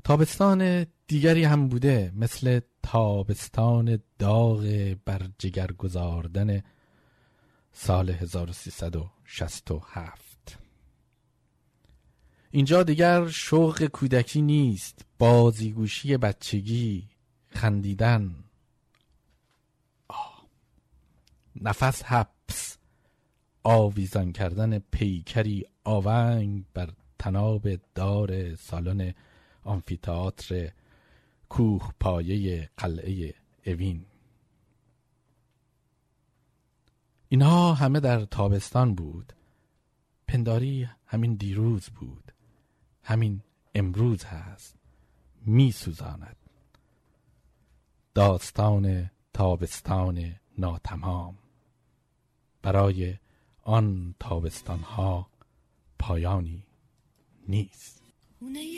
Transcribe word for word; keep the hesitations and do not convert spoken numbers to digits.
تابستان دیگری هم بوده، مثل تابستان داغ بر جگر گذاردن سال هزار و سیصد و شصت و هفت. اینجا دیگر شوق کودکی نیست، بازیگوشی بچگی، خندیدن، آه. نفس حبس، آویزان کردن پیکری آونگ بر تناب دار سالن آمفی‌تئاتر کوه پایه قلعه اوین. اینها همه در تابستان بود. پنداری همین دیروز بود، همین امروز هست، می سوزاند. داستان تابستان ناتمام، برای آن تابستان ها پایانی نیست.